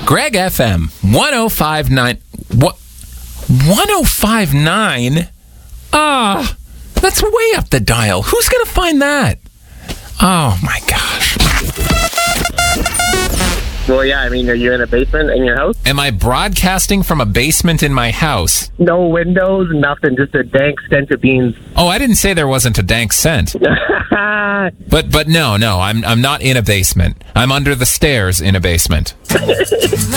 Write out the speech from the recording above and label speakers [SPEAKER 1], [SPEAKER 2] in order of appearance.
[SPEAKER 1] Greg FM 105.9. What? 105.9? Ah, that's way up the dial. Who's going to find that? Oh, my gosh.
[SPEAKER 2] Well, yeah, I mean, are you in a basement in your house?
[SPEAKER 1] Am I broadcasting from a basement in my house?
[SPEAKER 2] No windows, nothing, just a dank stench of beans.
[SPEAKER 1] Oh, I didn't say there wasn't a dank scent. But no, I'm not in a basement. I'm under the stairs in a basement.